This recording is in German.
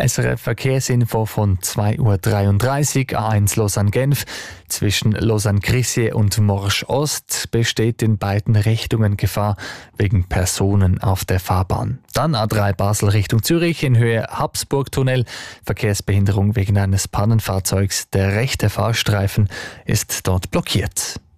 SRF Verkehrsinfo von 2.33 Uhr, A1 Lausanne-Genf. Zwischen Lausanne-Crissier und Morsch-Ost besteht in beiden Richtungen Gefahr wegen Personen auf der Fahrbahn. Dann A3 Basel Richtung Zürich in Höhe Habsburg-Tunnel. Verkehrsbehinderung wegen eines Pannenfahrzeugs. Der rechte Fahrstreifen ist dort blockiert.